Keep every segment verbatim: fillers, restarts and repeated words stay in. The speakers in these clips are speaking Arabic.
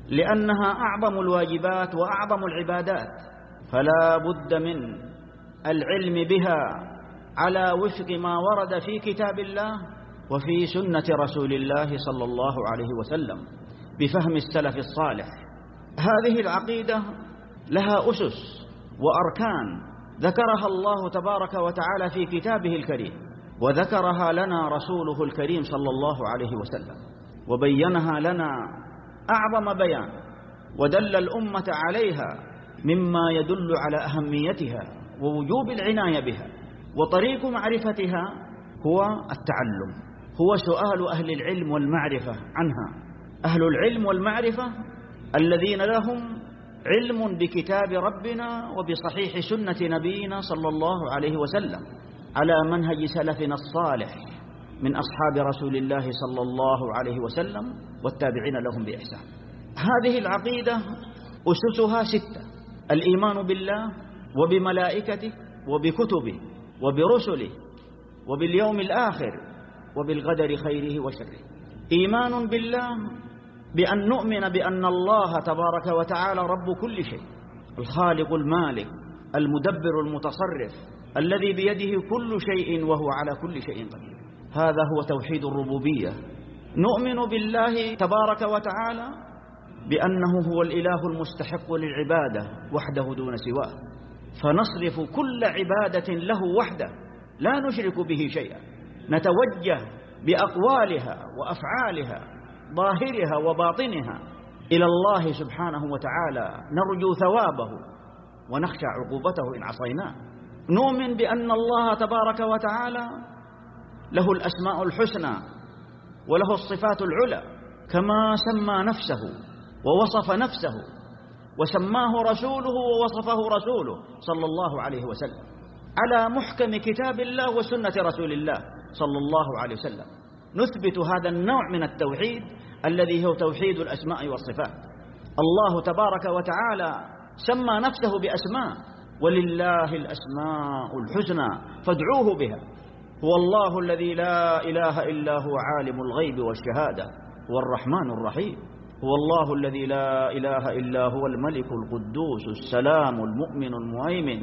لأنها أعظم الواجبات وأعظم العبادات، فلا بد من العلم بها على وفق ما ورد في كتاب الله وفي سنة رسول الله صلى الله عليه وسلم بفهم السلف الصالح. هذه العقيدة لها أسس وأركان ذكرها الله تبارك وتعالى في كتابه الكريم، وذكرها لنا رسوله الكريم صلى الله عليه وسلم، وبينها لنا أعظم بيان، ودل الأمة عليها مما يدل على أهميتها ووجوب العناية بها. وطريق معرفتها هو التعلم، هو سؤال أهل العلم والمعرفة عنها. أهل العلم والمعرفة الذين لهم علم بكتاب ربنا وبصحيح سنة نبينا صلى الله عليه وسلم على منهج سلفنا الصالح من أصحاب رسول الله صلى الله عليه وسلم والتابعين لهم بإحسان. هذه العقيدة أسسها ستة: الإيمان بالله وبملائكته وبكتبه وبرسله وباليوم الآخر وبالقدر خيره وشره. إيمان بالله بأن نؤمن بأن الله تبارك وتعالى رب كل شيء، الخالق المالك المدبر المتصرف الذي بيده كل شيء وهو على كل شيء قدير. هذا هو توحيد الربوبية. نؤمن بالله تبارك وتعالى بأنه هو الإله المستحق للعبادة وحده دون سواه، فنصرف كل عبادة له وحده لا نشرك به شيئا، نتوجه بأقوالها وأفعالها ظاهرها وباطنها إلى الله سبحانه وتعالى، نرجو ثوابه ونخشى عقوبته إن عصيناه. نؤمن بأن الله تبارك وتعالى له الأسماء الحسنى وله الصفات العلى، كما سمى نفسه ووصف نفسه وسماه رسوله ووصفه رسوله صلى الله عليه وسلم على محكم كتاب الله وسنة رسول الله صلى الله عليه وسلم. نثبت هذا النوع من التوحيد الذي هو توحيد الأسماء والصفات. الله تبارك وتعالى سمى نفسه بأسماء: ولله الأسماء الحسنى فادعوه بها. هو الله الذي لا إله إلا هو عالم الغيب والشهادة، هو الرحمن الرحيم. هو الله الذي لا إله إلا هو الملك القدوس السلام المؤمن المهيمن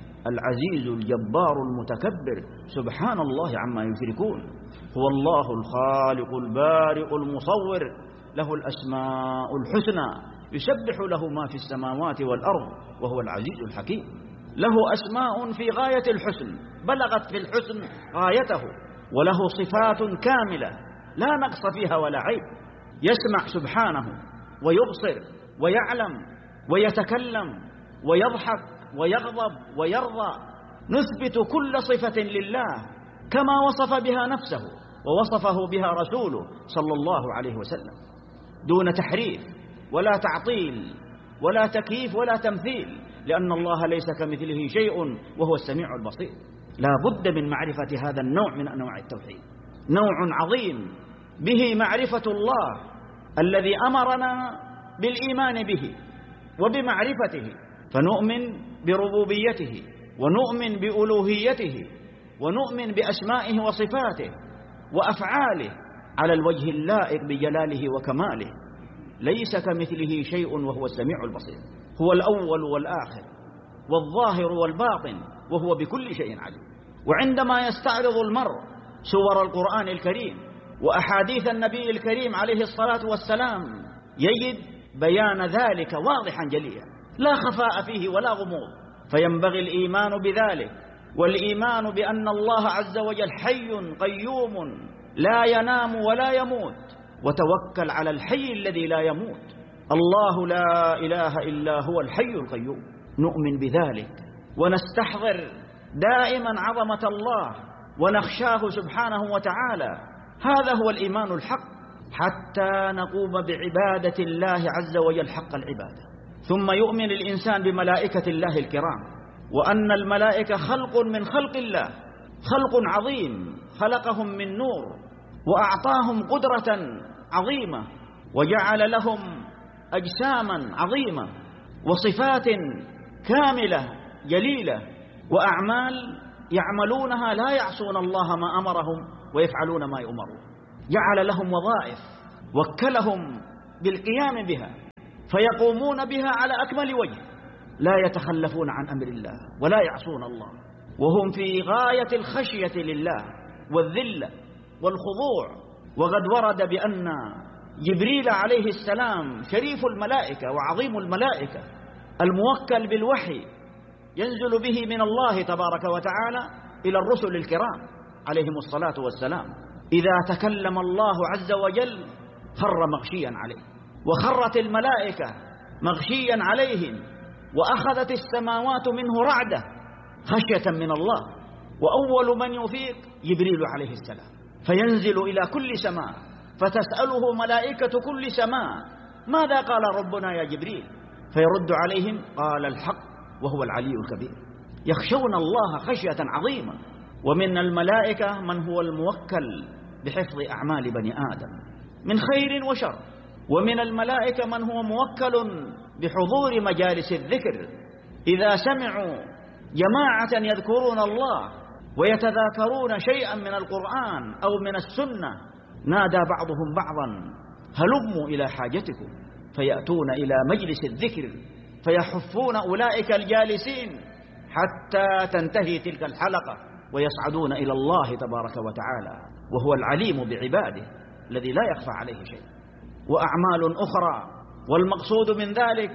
العزيز الجبار المتكبر سبحان الله عما يشركون. هو الله الخالق البارئ المصور، له الأسماء الحسنى يسبح له ما في السماوات والأرض وهو العزيز الحكيم. له أسماء في غاية الحسن، بلغت في الحسن غايته، وله صفات كاملة لا نقص فيها ولا عيب. يسمع سبحانه ويبصر ويعلم ويتكلم ويضحك ويغضب ويرضى. نثبت كل صفة لله كما وصف بها نفسه ووصفه بها رسوله صلى الله عليه وسلم، دون تحريف ولا تعطيل ولا تكييف ولا تمثيل، لأن الله ليس كمثله شيء وهو السميع البصير. لا بد من معرفة هذا النوع من أنواع التوحيد، نوع عظيم به معرفة الله الذي أمرنا بالإيمان به وبمعرفته، فنؤمن بربوبيته ونؤمن بألوهيته ونؤمن بأسمائه وصفاته وأفعاله على الوجه اللائق بجلاله وكماله. ليس كمثله شيء وهو السميع البصير. هو الأول والآخر والظاهر والباطن وهو بكل شيء عليم. وعندما يستعرض المرء سور القرآن الكريم وأحاديث النبي الكريم عليه الصلاة والسلام يجد بيان ذلك واضحا جليا، لا خفاء فيه ولا غموض. فينبغي الإيمان بذلك، والإيمان بأن الله عز وجل حي قيوم لا ينام ولا يموت، وتوكل على الحي الذي لا يموت. الله لا إله إلا هو الحي القيوم. نؤمن بذلك ونستحضر دائما عظمة الله ونخشاه سبحانه وتعالى. هذا هو الإيمان الحق، حتى نقوم بعبادة الله عز وجل حق العبادة. ثم يؤمن الإنسان بملائكة الله الكرام، وأن الملائكة خلق من خلق الله، خلق عظيم خلقهم من نور وأعطاهم قدرة عظيمة وجعل لهم أجساما عظيمة وصفات كاملة جليلة وأعمال يعملونها لا يعصون الله ما أمرهم ويفعلون ما يؤمرون. جعل لهم وظائف وكلهم بالقيام بها، فيقومون بها على أكمل وجه، لا يتخلفون عن أمر الله ولا يعصون الله، وهم في غاية الخشية لله والذلة والخضوع. وقد ورد بأن جبريل عليه السلام شريف الملائكة وعظيم الملائكة الموكل بالوحي ينزل به من الله تبارك وتعالى إلى الرسل الكرام عليهم الصلاة والسلام، إذا تكلم الله عز وجل خر مغشيا عليه، وخرت الملائكة مغشيا عليهم، وأخذت السماوات منه رعدة خشية من الله. وأول من يفيق جبريل عليه السلام، فينزل إلى كل سماء فتسأله ملائكة كل سماء ماذا قال ربنا يا جبريل؟ فيرد عليهم قال الحق وهو العلي الكبير. يخشون الله خشية عظيمة. ومن الملائكة من هو الموكل بحفظ أعمال بني آدم من خير وشر، ومن الملائكة من هو موكل بحضور مجالس الذكر، إذا سمعوا جماعة يذكرون الله ويتذاكرون شيئا من القرآن أو من السنة نادى بعضهم بعضا هلموا إلى حاجتكم، فيأتون إلى مجلس الذكر فيحفون أولئك الجالسين حتى تنتهي تلك الحلقة ويصعدون إلى الله تبارك وتعالى، وهو العليم بعباده الذي لا يخفى عليه شيء. وأعمال أخرى، والمقصود من ذلك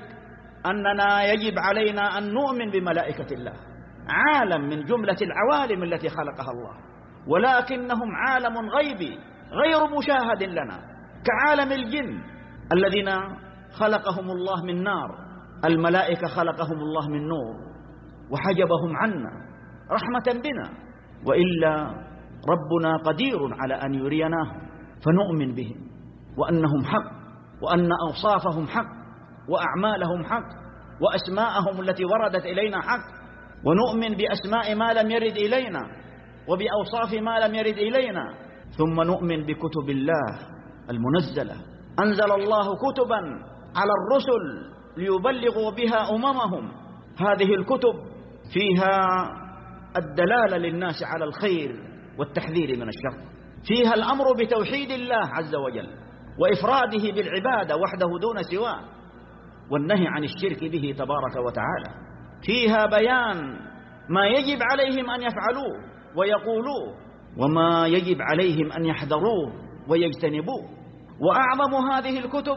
أننا يجب علينا أن نؤمن بملائكة الله، عالم من جملة العوالم التي خلقها الله، ولكنهم عالم غيبي غير مشاهد لنا، كعالم الجن الذين خلقهم الله من نار، الملائكة خلقهم الله من نور وحجبهم عنا رحمة بنا، وإلا ربنا قدير على أن يريناهم فنؤمن بهم وأنهم حق، وأن أوصافهم حق، وأعمالهم حق، وأسماءهم التي وردت إلينا حق، ونؤمن بأسماء ما لم يرد إلينا وبأوصاف ما لم يرد إلينا. ثم نؤمن بكتب الله المنزلة، أنزل الله كتبا على الرسل ليبلغوا بها أممهم، هذه الكتب فيها الدلالة للناس على الخير والتحذير من الشر، فيها الأمر بتوحيد الله عز وجل وإفراده بالعبادة وحده دون سواه، والنهي عن الشرك به تبارك وتعالى، فيها بيان ما يجب عليهم أن يفعلوه ويقولوه، وما يجب عليهم أن يحذروه ويجتنبوه. وأعظم هذه الكتب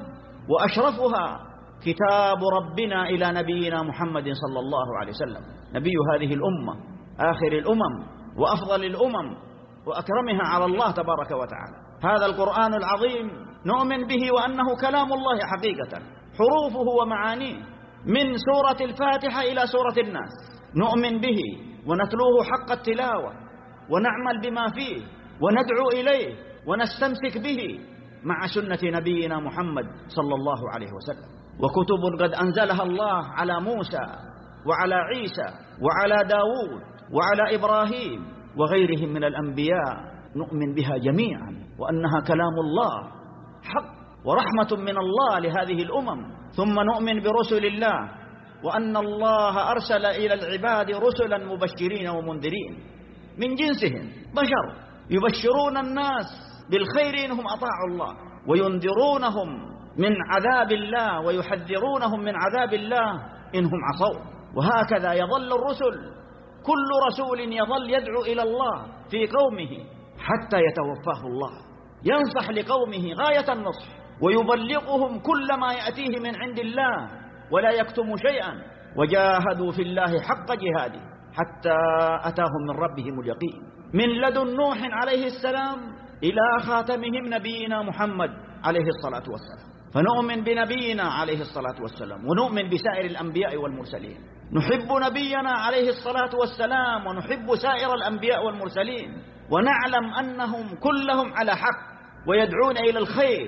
وأشرفها كتاب ربنا إلى نبينا محمد صلى الله عليه وسلم، نبي هذه الأمة، آخر الأمم وأفضل الأمم وأكرمها على الله تبارك وتعالى. هذا القرآن العظيم نؤمن به وأنه كلام الله حقيقة، حروفه ومعانيه من سورة الفاتحة إلى سورة الناس نؤمن به ونتلوه حق التلاوة ونعمل بما فيه وندعو إليه ونستمسك به مع سنة نبينا محمد صلى الله عليه وسلم. وكتب قد أنزلها الله على موسى وعلى عيسى وعلى داود وعلى إبراهيم وغيرهم من الأنبياء نؤمن بها جميعا، وأنها كلام الله حق ورحمة من الله لهذه الأمم. ثم نؤمن برسل الله، وأن الله أرسل إلى العباد رسلا مبشرين ومنذرين من جنسهم، بشر يبشرون الناس بالخير إنهم أطاعوا الله، وينذرونهم من عذاب الله ويحذرونهم من عذاب الله إنهم عصوا. وهكذا يظل الرسل، كل رسول يظل يدعو إلى الله في قومه حتى يتوفاه الله، ينصح لقومه غاية النصح ويبلغهم كل ما يأتيه من عند الله ولا يكتم شيئا، وجاهدوا في الله حق جهاده حتى أتاهم من ربهم اليقين، من لدن نوح عليه السلام إلى خاتمهم نبينا محمد عليه الصلاة والسلام. فنؤمن بنبينا عليه الصلاة والسلام، ونؤمن بسائر الأنبياء والمرسلين، نحب نبينا عليه الصلاة والسلام ونحب سائر الأنبياء والمرسلين، ونعلم أنهم كلهم على حق ويدعون إلى الخير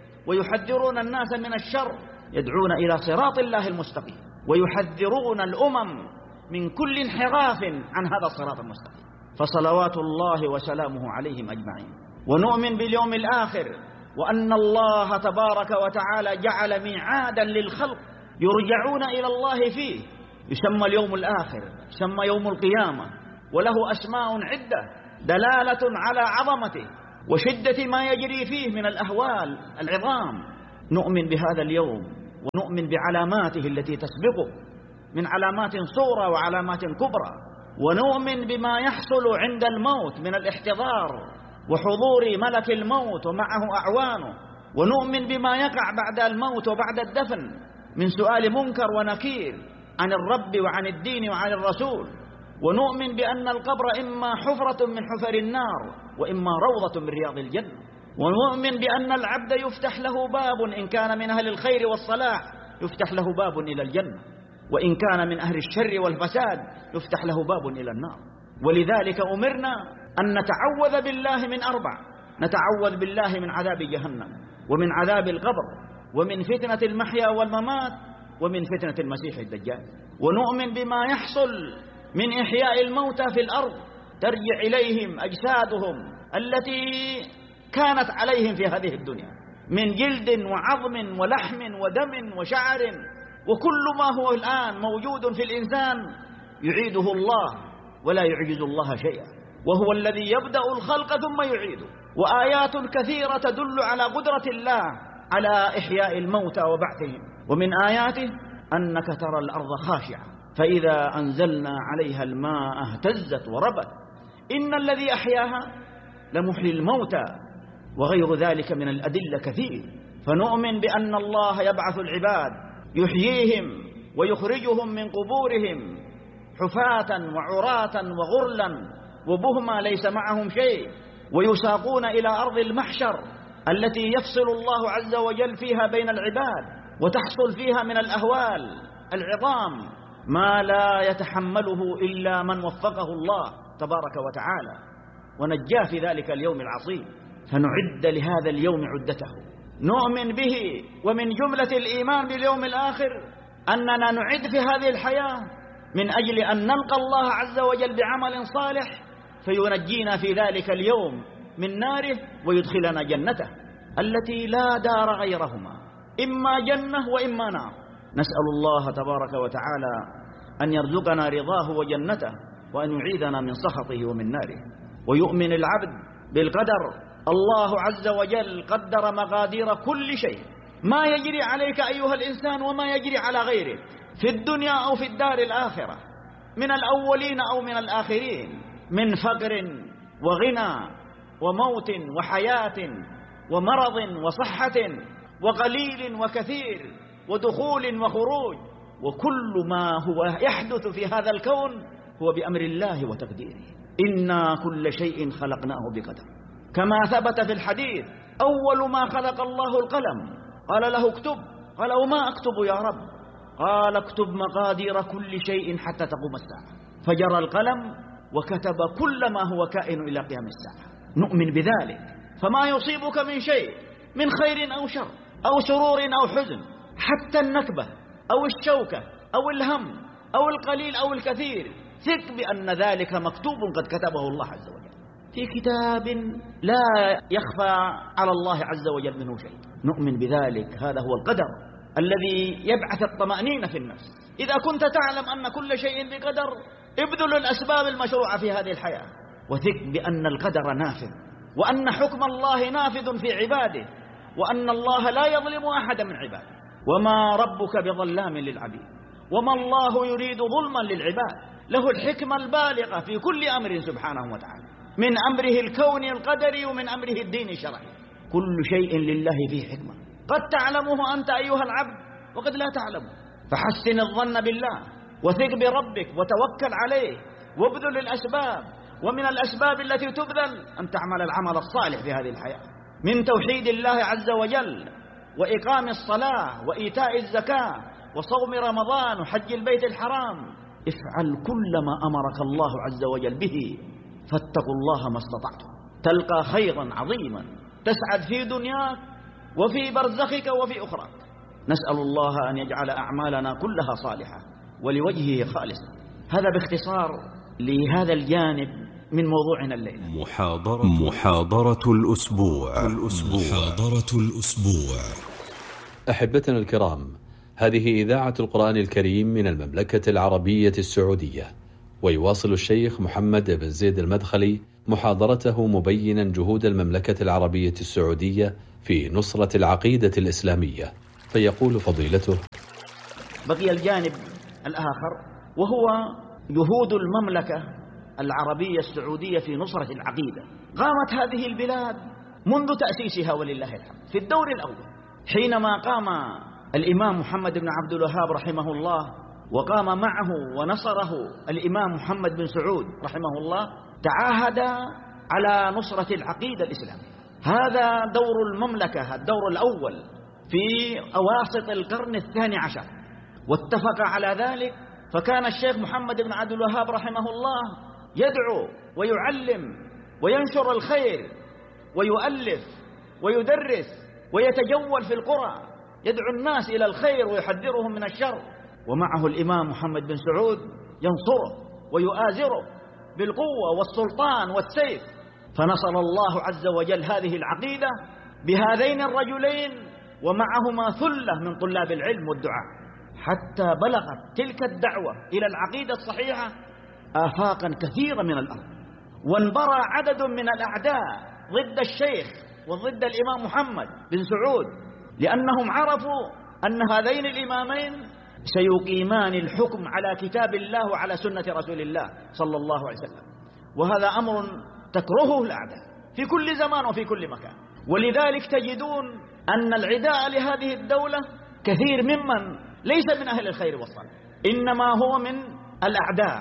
ويحذرون الناس من الشر، يدعون إلى صراط الله المستقيم، ويحذرون الأمم من كل انحراف عن هذا الصراط المستقيم. فصلوات الله وسلامه عليهم أجمعين. ونؤمن باليوم الآخر، وأن الله تبارك وتعالى جعل ميعادا للخلق يرجعون إلى الله فيه، يسمى اليوم الآخر، يسمى يوم القيامة، وله أسماء عدة دلالة على عظمته وشدة ما يجري فيه من الأهوال العظام. نؤمن بهذا اليوم ونؤمن بعلاماته التي تسبقه من علامات صغرى وعلامات كبرى، ونؤمن بما يحصل عند الموت من الاحتضار وحضور ملك الموت ومعه أعوانه، ونؤمن بما يقع بعد الموت وبعد الدفن من سؤال منكر ونكير عن الرب وعن الدين وعن الرسول، ونؤمن بأن القبر إما حفرة من حفر النار وإما روضة من رياض الجنة، ونؤمن بأن العبد يفتح له باب إن كان من أهل الخير والصلاح يفتح له باب إلى الجنة، وإن كان من أهل الشر والفساد يفتح له باب إلى النار. ولذلك أمرنا أن نتعوذ بالله من أربع: نتعوذ بالله من عذاب جهنم، ومن عذاب القبر، ومن فتنة المحيا والممات، ومن فتنة المسيح الدجال. ونؤمن بما يحصل من إحياء الموتى في الأرض، ترجع إليهم أجسادهم التي كانت عليهم في هذه الدنيا من جلد وعظم ولحم ودم وشعر، وكل ما هو الآن موجود في الإنسان يعيده الله ولا يعجز الله شيئا، وهو الذي يبدأ الخلق ثم يعيده. وآيات كثيرة تدل على قدرة الله على إحياء الموتى وبعثهم. ومن آياته أنك ترى الأرض خاشعة فإذا أنزلنا عليها الماء اهتزت وربت إن الذي أحياها لمحيي الموتى، وغير ذلك من الأدلة كثير. فنؤمن بأن الله يبعث العباد يحييهم ويخرجهم من قبورهم حفاة وعراة وغرلا وبهما ليس معهم شيء، ويساقون إلى أرض المحشر التي يفصل الله عز وجل فيها بين العباد، وتحصل فيها من الأهوال العظام ما لا يتحمله إلا من وفقه الله تبارك وتعالى ونجاه في ذلك اليوم العظيم. فنعد لهذا اليوم عدته، نؤمن به. ومن جملة الإيمان باليوم الآخر أننا نعد في هذه الحياة من أجل أن نلقى الله عز وجل بعمل صالح فينجينا في ذلك اليوم من ناره ويدخلنا جنته التي لا دار غيرهما، إما جنة وإما نار. نسأل الله تبارك وتعالى أن يرزقنا رضاه وجنته، وأن يعيذنا من سخطه ومن ناره. ويؤمن العبد بالقدر. الله عز وجل قدر مقادير كل شيء، ما يجري عليك أيها الإنسان وما يجري على غيرك في الدنيا أو في الدار الآخرة، من الأولين أو من الآخرين، من فقر وغنى وموت وحياة ومرض وصحة وقليل وكثير ودخول وخروج، وكل ما هو يحدث في هذا الكون هو بأمر الله وتقديره. إنا كل شيء خلقناه بقدر، كما ثبت في الحديث: أول ما خلق الله القلم، قال له اكتب، قال وما أكتب يا رب؟ قال اكتب مقادير كل شيء حتى تقوم الساعة. فجرى القلم وكتب كل ما هو كائن إلى قيام الساعة. نؤمن بذلك. فما يصيبك من شيء من خير أو شر أو سرور أو حزن، حتى النكبة أو الشوكة أو الهم أو القليل أو الكثير، ثق بأن ذلك مكتوب قد كتبه الله عز وجل في كتاب لا يخفى على الله عز وجل منه شيء. نؤمن بذلك. هذا هو القدر الذي يبعث الطمأنينة في النفس. إذا كنت تعلم أن كل شيء بقدر، ابذل الأسباب المشروعة في هذه الحياة، وثق بأن القدر نافذ، وأن حكم الله نافذ في عباده، وأن الله لا يظلم أحدا من عباده، وما ربك بظلام للعبيد، وما الله يريد ظلما للعباد. له الحكمة البالغة في كل أمر سبحانه وتعالى، من أمره الكوني القدري ومن أمره الديني الشرعي. كل شيء لله فيه حكمة، قد تعلمه أنت أيها العبد وقد لا تعلمه. فحسن الظن بالله، وثق بربك، وتوكل عليه، وابذل الأسباب. ومن الأسباب التي تبذل أن تعمل العمل الصالح في هذه الحياة، من توحيد الله عز وجل، وإقام الصلاة، وإيتاء الزكاة، وصوم رمضان، وحج البيت الحرام. افعل كل ما أمرك الله عز وجل به، فاتقوا الله ما استطعتم، تلقى خيرا عظيما تسعد في دنياك وفي برزخك وفي أخراك. نسأل الله أن يجعل أعمالنا كلها صالحة ولوجهه خالصة. هذا باختصار لهذا الجانب من موضوعنا الليلة. محاضرة محاضرة الأسبوع الأسبوع محاضرة الأسبوع. أحبتنا الكرام، هذه إذاعة القرآن الكريم من المملكة العربية السعودية، ويواصل الشيخ محمد بن زيد المدخلي محاضرته مبينا جهود المملكة العربية السعودية في نصرة العقيدة الإسلامية، فيقول فضيلته: بقي الجانب الآخر وهو جهود المملكة العربية السعودية في نصرة العقيدة. قامت هذه البلاد منذ تأسيسها ولله الحمد في الدور الأول، حينما قام الإمام محمد بن عبد الوهاب رحمه الله، وقام معه ونصره الإمام محمد بن سعود رحمه الله، تعاهد على نصرة العقيدة الإسلامية. هذا دور المملكة الدور الأول في أواسط القرن الثاني عشر، واتفق على ذلك. فكان الشيخ محمد بن عبد الوهاب رحمه الله يدعو ويعلم وينشر الخير ويؤلف ويدرس ويتجول في القرى، يدعو الناس إلى الخير ويحذرهم من الشر، ومعه الإمام محمد بن سعود ينصره ويؤازره بالقوة والسلطان والسيف. فنصر الله عز وجل هذه العقيدة بهذين الرجلين ومعهما ثلة من طلاب العلم والدعاء، حتى بلغت تلك الدعوة إلى العقيدة الصحيحة آفاقا كثيرة من الأرض، وانبرى عدد من الأعداء ضد الشيخ وضد الإمام محمد بن سعود، لأنهم عرفوا أن هذين الإمامين سيقيمان الحكم على كتاب الله وعلى سنة رسول الله صلى الله عليه وسلم. وهذا أمر تكرهه الأعداء في كل زمان وفي كل مكان. ولذلك تجدون أن العداء لهذه الدولة كثير ممن ليس من أهل الخير والصلاح، إنما هو من الأعداء،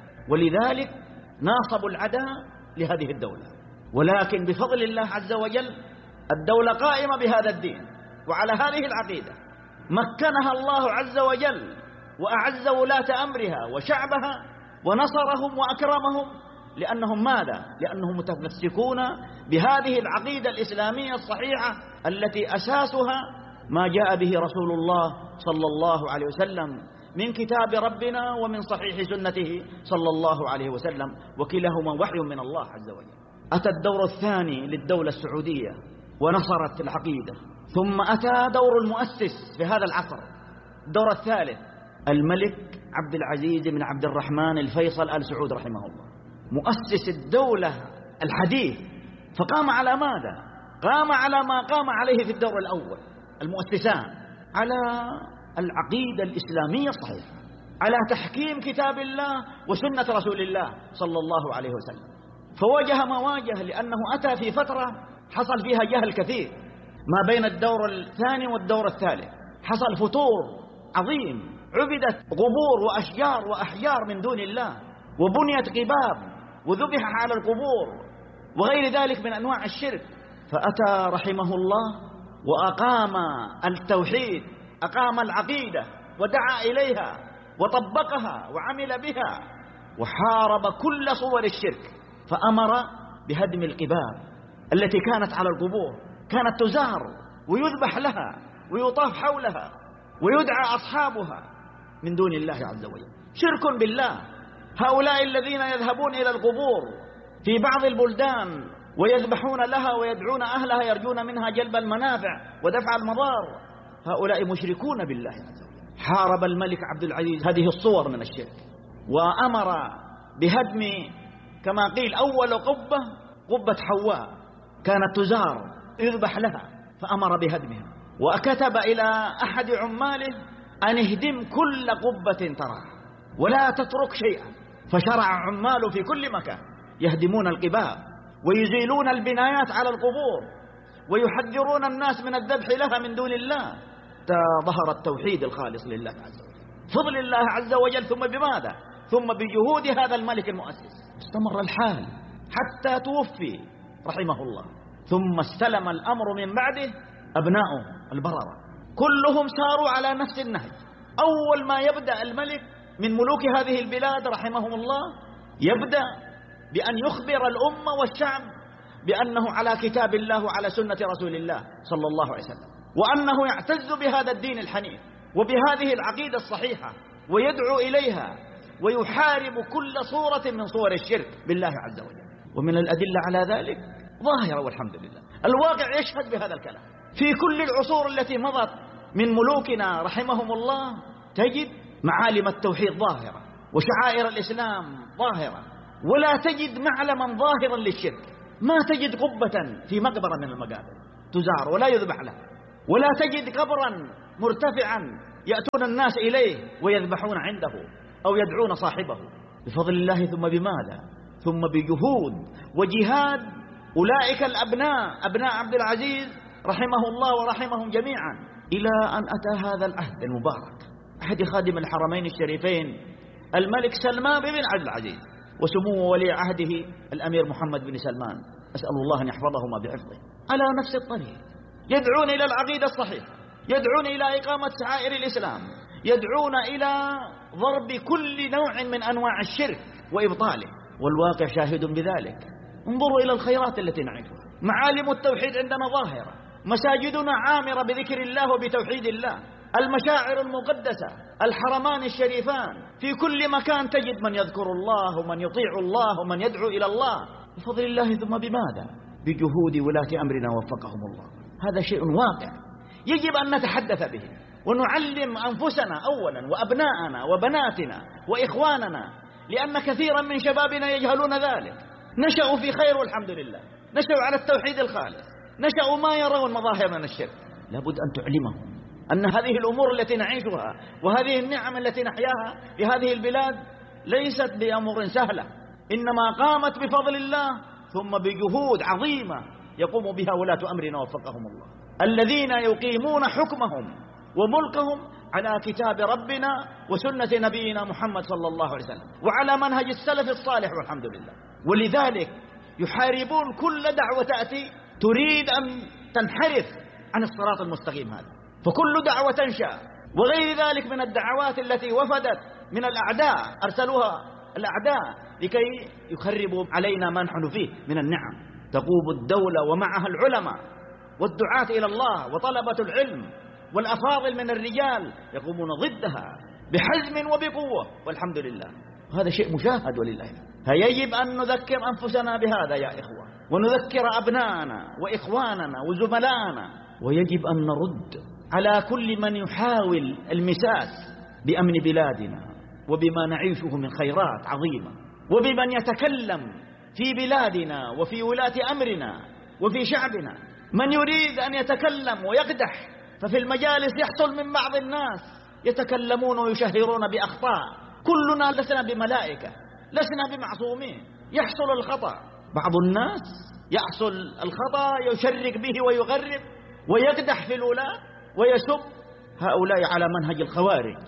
ولذلك ناصبوا العداء لهذه الدولة. ولكن بفضل الله عز وجل الدولة قائمة بهذا الدين وعلى هذه العقيدة، مكنها الله عز وجل وأعز ولاة أمرها وشعبها ونصرهم وأكرمهم، لأنهم ماذا؟ لأنهم متمسكون بهذه العقيدة الإسلامية الصحيحة التي أساسها ما جاء به رسول الله صلى الله عليه وسلم من كتاب ربنا ومن صحيح سنته صلى الله عليه وسلم، وكلاهما وحي من الله عز وجل. أتى الدور الثاني للدولة السعودية ونصرت العقيدة، ثم أتى دور المؤسس في هذا العصر، الدور الثالث، الملك عبد العزيز بن عبد الرحمن الفيصل آل سعود رحمه الله، مؤسس الدولة الحديث. فقام على ماذا؟ قام على ما قام عليه في الدور الأول المؤسسان، على العقيدة الإسلامية الصحيحة، على تحكيم كتاب الله وسنة رسول الله صلى الله عليه وسلم. فواجه ما واجه، لأنه أتى في فترة حصل فيها جهل كثير ما بين الدور الثاني والدور الثالث، حصل فتور عظيم، عبدت قبور وأشجار وأحجار من دون الله، وبنيت قباب وذبح على القبور وغير ذلك من أنواع الشرك. فأتى رحمه الله وأقام التوحيد، أقام العقيدة ودعا إليها وطبقها وعمل بها، وحارب كل صور الشرك. فأمر بهدم القباب التي كانت على القبور، كانت تزار ويذبح لها ويطاف حولها ويدعى أصحابها من دون الله عز وجل، شرك بالله. هؤلاء الذين يذهبون إلى القبور في بعض البلدان ويذبحون لها ويدعون أهلها يرجون منها جلب المنافع ودفع المضار، هؤلاء مشركون بالله عز وجل. حارب الملك عبد العزيز هذه الصور من الشرك، وأمر بهدم كما قيل أول قبة قبة حواء كانت تزار يذبح لها، فأمر بهدمها، وكتب إلى أحد عماله أن اهدم كل قبة تراها ولا تترك شيئا. فشرع عماله في كل مكان يهدمون القباب ويزيلون البنايات على القبور ويحذرون الناس من الذبح لها من دون الله، ظهر التوحيد الخالص لله عز وجل فضل الله عز وجل. ثم بماذا؟ ثم بجهود هذا الملك المؤسس استمر الحال حتى توفي رحمه الله. ثم استلم الأمر من بعده أبناؤه البررة، كلهم ساروا على نفس النهج. أول ما يبدأ الملك من ملوك هذه البلاد رحمهم الله يبدأ بأن يخبر الأمة والشعب بأنه على كتاب الله وعلى سنة رسول الله صلى الله عليه وسلم، وأنه يعتز بهذا الدين الحنيف وبهذه العقيدة الصحيحة ويدعو إليها ويحارب كل صورة من صور الشرك بالله عز وجل. ومن الأدلة على ذلك ظاهرة والحمد لله، الواقع يشهد بهذا الكلام. في كل العصور التي مضت من ملوكنا رحمهم الله تجد معالم التوحيد ظاهرة وشعائر الإسلام ظاهرة، ولا تجد معلما ظاهرا للشرك. ما تجد قبة في مقبرة من المقابر تزار ولا يذبح لها، ولا تجد قبرا مرتفعا يأتون الناس إليه ويذبحون عنده أو يدعون صاحبه. بفضل الله ثم بماذا؟ ثم بجهود وجهاد أولئك الأبناء أبناء عبد العزيز رحمه الله ورحمهم جميعا، إلى أن أتى هذا العهد المبارك أحد خادم الحرمين الشريفين الملك سلمان بن عبد العزيز، وسمو ولي عهده الأمير محمد بن سلمان، أسأل الله أن يحفظهما بحفظه، على نفس الطريق يدعون إلى العقيدة الصحيحة، يدعون إلى إقامة شعائر الإسلام، يدعون إلى ضرب كل نوع من أنواع الشرك وإبطاله، والواقع شاهد بذلك. انظروا إلى الخيرات التي نعيشها، معالم التوحيد عندنا ظاهرة، مساجدنا عامرة بذكر الله وبتوحيد الله، المشاعر المقدسة، الحرمان الشريفان، في كل مكان تجد من يذكر الله ومن يطيع الله ومن يدعو إلى الله بفضل الله. ثم بماذا؟ بجهود ولاة أمرنا وفقهم الله. هذا شيء واقع يجب أن نتحدث به ونعلم أنفسنا أولا وأبناءنا وبناتنا وإخواننا، لأن كثيرا من شبابنا يجهلون ذلك، نشأوا في خير والحمد لله، نشأوا على التوحيد الخالص، نشأوا ما يرون مظاهر من الشرك. لابد أن تعلمهم أن هذه الأمور التي نعيشها وهذه النعم التي نحياها في هذه البلاد ليست بأمور سهلة، إنما قامت بفضل الله ثم بجهود عظيمة يقوم بها ولاة أمرنا وفقهم الله، الذين يقيمون حكمهم وملكهم على كتاب ربنا وسنة نبينا محمد صلى الله عليه وسلم وعلى منهج السلف الصالح والحمد لله. ولذلك يحاربون كل دعوة تأتي تريد أن تنحرف عن الصراط المستقيم هذا، فكل دعوة تنشأ وغير ذلك من الدعوات التي وفدت من الأعداء أرسلوها الأعداء لكي يخربوا علينا ما نحن فيه من النعم. تقوم الدولة ومعها العلماء والدعاة إلى الله وطلبة العلم والأفاضل من الرجال يقومون ضدها بحزم وبقوة والحمد لله. هذا شيء مشاهد ولله. فيجب أن نذكر أنفسنا بهذا يا إخوة، ونذكر أبناءنا وإخواننا وزملائنا، ويجب أن نرد على كل من يحاول المساس بأمن بلادنا وبما نعيشه من خيرات عظيمة، وبمن يتكلم في بلادنا وفي ولاة أمرنا وفي شعبنا، من يريد أن يتكلم ويقدح. ففي المجالس يحصل من بعض الناس يتكلمون ويشهرون بأخطاء، كلنا لسنا بملائكة، لسنا بمعصومين، يحصل الخطأ. بعض الناس يحصل الخطأ يشرك به ويغرب ويقدح في الولاة ويسب، هؤلاء على منهج الخوارج.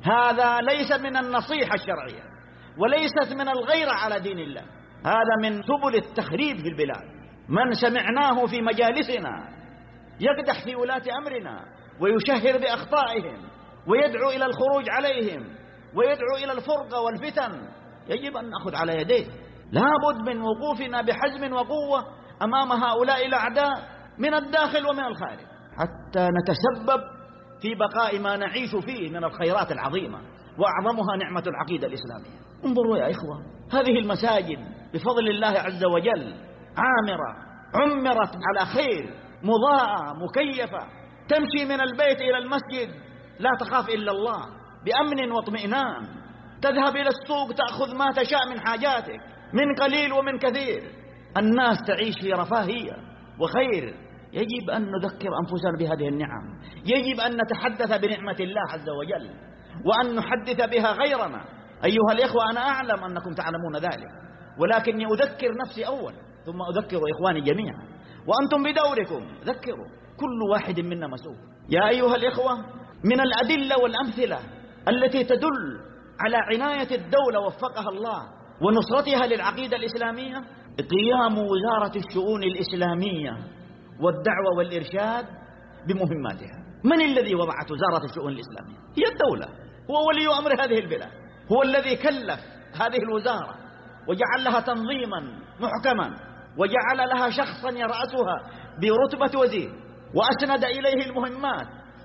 هذا ليس من النصيحة الشرعية وليست من الغيرة على دين الله، هذا من سبل التخريب في البلاد. من سمعناه في مجالسنا يقدح في ولاة أمرنا ويشهر بأخطائهم ويدعو إلى الخروج عليهم ويدعو إلى الفرقة والفتن، يجب أن نأخذ على يديه. لابد من وقوفنا بحزم وقوة أمام هؤلاء الأعداء من الداخل ومن الخارج، حتى نتسبب في بقاء ما نعيش فيه من الخيرات العظيمة، وأعظمها نعمة العقيدة الإسلامية. انظروا يا إخوة، هذه المساجد بفضل الله عز وجل عامرة، عمرت على خير، مضاءة، مكيفة، تمشي من البيت إلى المسجد لا تخاف إلا الله بأمن واطمئنان، تذهب إلى السوق تأخذ ما تشاء من حاجاتك من قليل ومن كثير، الناس تعيش في رفاهية وخير. يجب أن نذكر أنفسنا بهذه النعم، يجب أن نتحدث بنعمة الله عز وجل وأن نحدث بها غيرنا. أيها الإخوة، أنا أعلم أنكم تعلمون ذلك، ولكني أذكر نفسي أولا ثم أذكر إخواني جميعا، وأنتم بدوركم ذكروا، كل واحد منا مسؤول. يا أيها الإخوة، من الأدلة والأمثلة التي تدل على عناية الدولة وفقها الله ونصرتها للعقيدة الإسلامية قيام وزارة الشؤون الإسلامية والدعوة والإرشاد بمهماتها. من الذي وضعت وزارة الشؤون الإسلامية؟ هي الدولة، هو ولي أمر هذه البلاد، هو الذي كلف هذه الوزارة وجعل لها تنظيما محكما وجعل لها شخصا يرأسها برتبة وزير وأسند إليه المهمات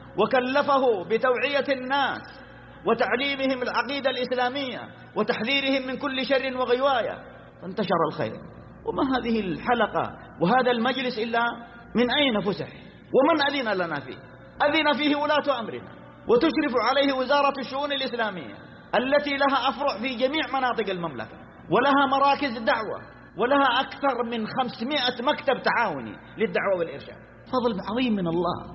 وكلفه بتوعية الناس وتعليمهم العقيدة الإسلامية وتحذيرهم من كل شر وغواية، فانتشر الخير. وما هذه الحلقة وهذا المجلس إلا من أين فسح؟ ومن أذن لنا فيه؟ أذن فيه ولاة أمرنا، وتشرف عليه وزارة الشؤون الإسلامية التي لها أفرع في جميع مناطق المملكة، ولها مراكز دعوة، ولها أكثر من خمسمائة مكتب تعاوني للدعوة والإرشاد. فضل عظيم من الله،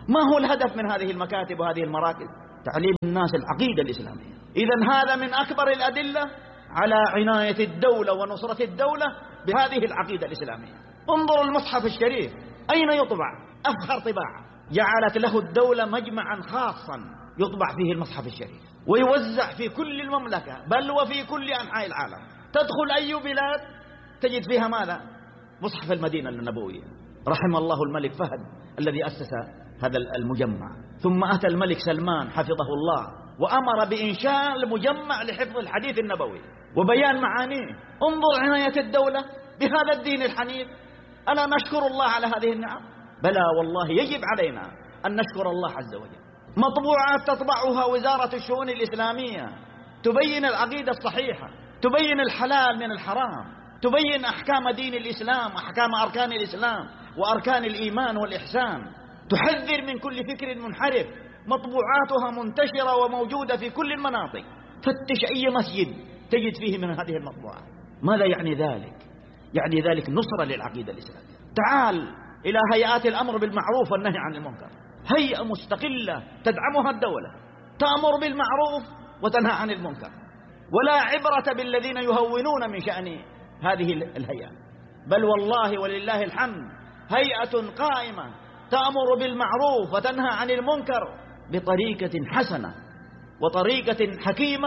ما هو الهدف من هذه المكاتب وهذه المراكز؟ تعليم الناس العقيدة الإسلامية. إذن هذا من أكبر الأدلة على عناية الدولة ونصرة الدولة بهذه العقيدة الإسلامية. انظروا المصحف الشريف أين يطبع؟ أفخر طباعة، جعلت له الدولة مجمعا خاصا يطبع فيه المصحف الشريف ويوزع في كل المملكة بل وفي كل أنحاء العالم. تدخل أي بلاد تجد فيها ماذا؟ مصحف المدينة النبوية. رحم الله الملك فهد الذي أسس هذا المجمع، ثم أتى الملك سلمان حفظه الله وأمر بإنشاء المجمع لحفظ الحديث النبوي وبيان معانيه. انظر عناية الدولة بهذا الدين الحنيف. ألا نشكر الله على هذه النعم؟ بلى والله يجب علينا أن نشكر الله عز وجل. مطبوعات تطبعها وزارة الشؤون الإسلامية تبين العقيدة الصحيحة، تبين الحلال من الحرام، تبين أحكام دين الإسلام، أحكام أركان الإسلام وأركان الإيمان والإحسان، تحذر من كل فكر منحرف. مطبوعاتها منتشرة وموجودة في كل المناطق. فتش أي مسجد تجد فيه من هذه المطبوعات. ماذا يعني ذلك؟ يعني ذلك نصرة للعقيدة الإسلامية. تعال إلى هيئات الأمر بالمعروف والنهي عن المنكر، هيئة مستقلة تدعمها الدولة، تأمر بالمعروف وتنهى عن المنكر، ولا عبرة بالذين يهونون من شأن هذه الهيئة. بل والله ولله الحمد هيئة قائمة تأمر بالمعروف وتنهى عن المنكر بطريقة حسنة وطريقة حكيمة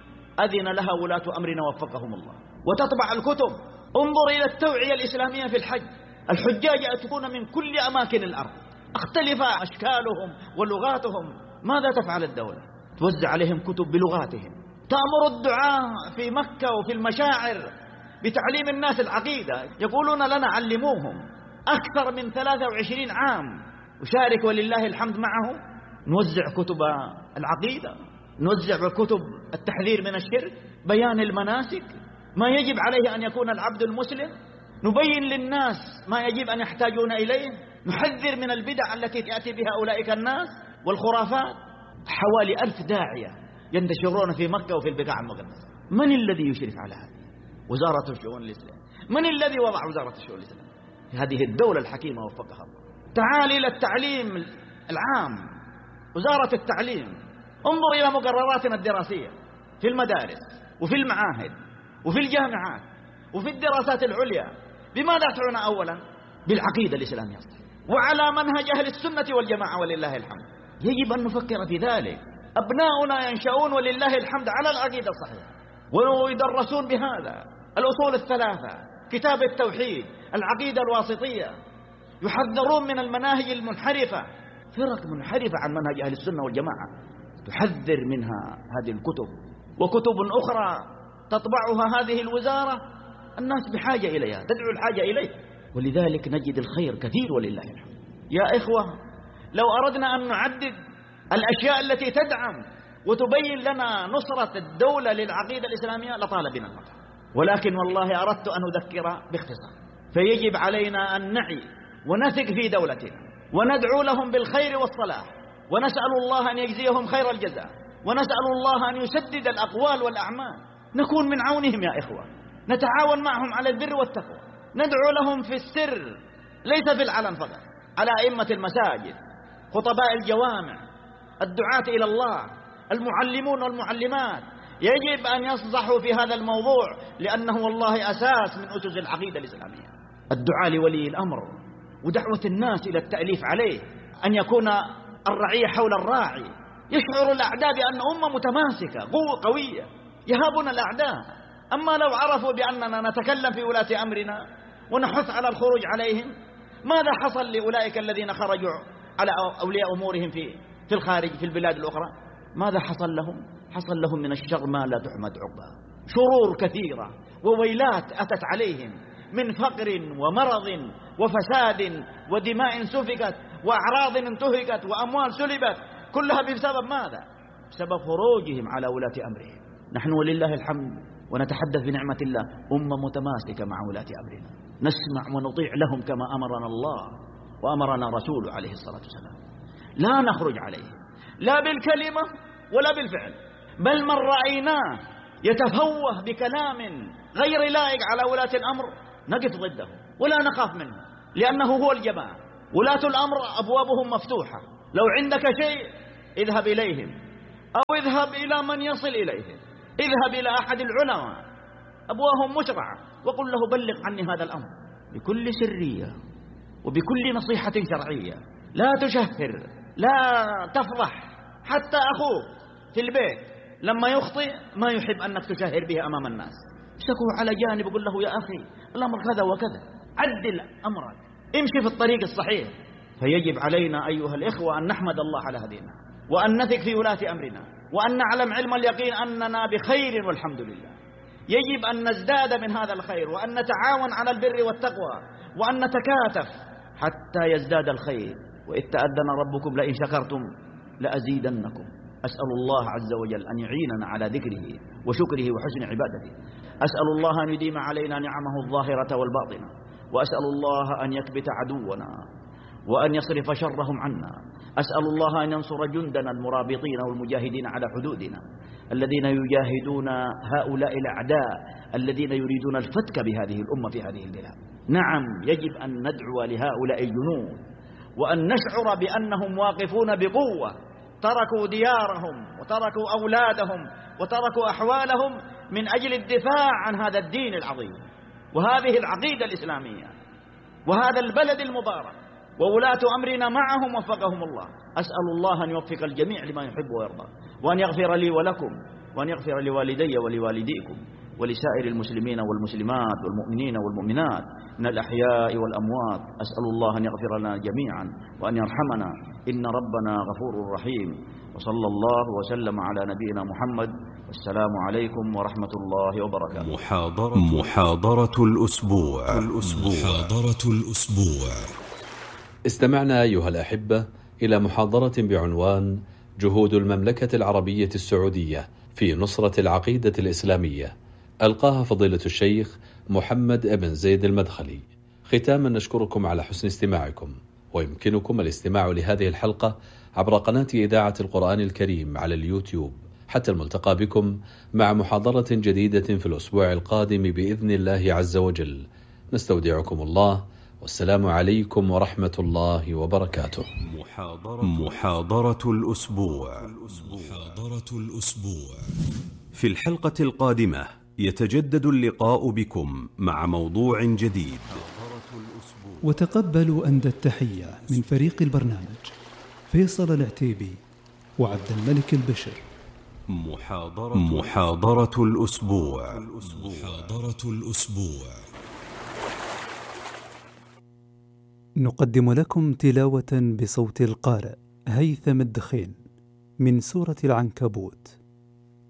أذن لها ولاة أمرنا وفقهم الله، وتطبع الكتب. انظر إلى التوعية الإسلامية في الحج. الحجاج يأتون من كل أماكن الأرض، اختلف أشكالهم ولغاتهم. ماذا تفعل الدولة؟ توزع عليهم كتب بلغاتهم، تأمر الدعاء في مكة وفي المشاعر بتعليم الناس العقيدة. يقولون لنا علموهم. أكثر من ثلاثة وعشرين عام أشارك ولله الحمد معه، نوزع كتب العقيدة، نوزع كتب التحذير من الشرك، بيان المناسك، ما يجب عليه أن يكون العبد المسلم، نبين للناس ما يجب أن يحتاجون إليه، نحذر من البدع التي يأتي بها أولئك الناس والخرافات. حوالي ألف داعية ينتشرون في مكة وفي البقاع المقدسة. من الذي يشرف على هذه؟ وزارة الشؤون الإسلامية. من الذي وضع وزارة الشؤون الإسلامية؟ هذه الدولة الحكيمة وفقها الله. تعال إلى التعليم العام، وزارة التعليم. انظر إلى مقرراتنا الدراسية في المدارس وفي المعاهد وفي الجامعات وفي الدراسات العليا. بماذا تعنى؟ أولا بالعقيدة الإسلامية وعلى منهج أهل السنة والجماعة ولله الحمد. يجب أن نفكر في ذلك. أبناؤنا ينشؤون ولله الحمد على العقيدة الصحيحة ويدرسون بهذا الأصول الثلاثة، كتاب التوحيد، العقيدة الواسطية. يحذرون من المناهج المنحرفة، فرق منحرفة عن منهج أهل السنة والجماعة تحذر منها هذه الكتب. وكتب أخرى تطبعها هذه الوزارة الناس بحاجة إليها، تدعو الحاجة إليه، ولذلك نجد الخير كثير ولله الحمد. يا إخوة، لو أردنا أن نعدد الأشياء التي تدعم وتبين لنا نصرة الدولة للعقيدة الإسلامية لطال بنا المطر، ولكن والله أردت أن أذكر باختصار. فيجب علينا أن نعي ونثق في دولتنا وندعو لهم بالخير والصلاح، ونسأل الله أن يجزيهم خير الجزاء، ونسأل الله أن يسدد الأقوال والأعمال. نكون من عونهم يا إخوة، نتعاون معهم على البر والتقوى، ندعو لهم في السر ليس في العلن فقط، على أئمة المساجد، خطباء الجوامع، الدعاة إلى الله، المعلمون والمعلمات. يجب أن يصدحوا في هذا الموضوع لأنه والله أساس من أسس العقيدة الإسلامية. الدعاء لولي الأمر ودعوة الناس إلى التأليف عليه، أن يكون الرعية حول الراعي. يشعر الأعداء بأن أمة متماسكة قوة قوية، يهابون الأعداء. أما لو عرفوا بأننا نتكلم في ولاة أمرنا ونحث على الخروج عليهم، ماذا حصل لأولئك الذين خرجوا على أولياء أمورهم في في الخارج في البلاد الأخرى؟ ماذا حصل لهم؟ حصل لهم من الشر ما لا تحمد عقباه، شرور كثيرة وويلات أتت عليهم من فقر ومرض وفساد ودماء سفكت وأعراض انتهكت وأموال سلبت، كلها بسبب ماذا؟ بسبب خروجهم على ولاة أمرهم. نحن ولله الحمد ونتحدث بنعمة الله أمة متماسكة مع ولاة أمرنا، نسمع ونطيع لهم كما أمرنا الله وأمرنا رسوله عليه الصلاة والسلام. لا نخرج عليه لا بالكلمة ولا بالفعل، بل من رأيناه يتفوه بكلام غير لائق على ولاة الأمر نقف ضده ولا نخاف منه، لأنه هو الجماعة. ولاة الأمر أبوابهم مفتوحة لو عندك شيء اذهب إليهم، أو اذهب إلى من يصل إليهم، اذهب إلى أحد العلماء أبواهم مسرعة وقل له بلغ عني هذا الأمر بكل سرية وبكل نصيحة شرعية. لا تشهر، لا تفضح. حتى أخوك في البيت لما يخطئ ما يحب أنك تشهر به أمام الناس، اشتكوا على جانب وقل له يا أخي الأمر كذا وكذا، عدل أمرك، امشي في الطريق الصحيح. فيجب علينا أيها الإخوة أن نحمد الله على هدينا، وأن نثق في ولاة أمرنا، وأن نعلم علم اليقين أننا بخير والحمد لله. يجب أن نزداد من هذا الخير، وأن نتعاون على البر والتقوى، وأن نتكاتف حتى يزداد الخير. وإذ تأذن ربكم لئن شكرتم لأزيدنكم. أسأل الله عز وجل أن يعيننا على ذكره وشكره وحسن عبادته. أسأل الله أن يديم علينا نعمه الظاهرة والباطنة، وأسأل الله أن يكبت عدونا وأن يصرف شرهم عنا. أسأل الله أن ينصر جندنا المرابطين والمجاهدين على حدودنا، الذين يجاهدون هؤلاء الأعداء الذين يريدون الفتك بهذه الأمة في هذه البلاد. نعم، يجب أن ندعو لهؤلاء الجنود، وأن نشعر بأنهم واقفون بقوة، تركوا ديارهم وتركوا أولادهم وتركوا أحوالهم من أجل الدفاع عن هذا الدين العظيم وهذه العقيدة الإسلامية وهذا البلد المبارك. وولاة أمرنا معهم وفقهم الله. أسأل الله أن يوفق الجميع لما يحب ويرضى، وأن يغفر لي ولكم، وأن يغفر لوالدي ولوالديكم ولسائر المسلمين والمسلمات والمؤمنين والمؤمنات من الأحياء والأموات. أسأل الله أن يغفر لنا جميعا وأن يرحمنا، إن ربنا غفور رحيم. وصلى الله وسلم على نبينا محمد، والسلام عليكم ورحمة الله وبركاته. محاضرة محاضرة الأسبوع الأسبوع محاضرة الأسبوع. استمعنا أيها الأحبة إلى محاضرة بعنوان جهود المملكة العربية السعودية في نصرة العقيدة الإسلامية، ألقاها فضيلة الشيخ محمد بن زيد المدخلي. ختاما نشكركم على حسن استماعكم، ويمكنكم الاستماع لهذه الحلقة عبر قناة إذاعة القرآن الكريم على اليوتيوب. حتى الملتقى بكم مع محاضرة جديدة في الأسبوع القادم بإذن الله عز وجل. نستودعكم الله، والسلام عليكم ورحمة الله وبركاته. محاضرة, محاضرة الأسبوع. محاضرة الأسبوع. في الحلقة القادمة يتجدد اللقاء بكم مع موضوع جديد. وتقبلوا أندى التحية من فريق البرنامج فيصل العتيبي وعبد الملك البشر. محاضرة, محاضرة الأسبوع. محاضرة الأسبوع. نقدم لكم تلاوة بصوت القارئ هيثم الدخين من سورة العنكبوت.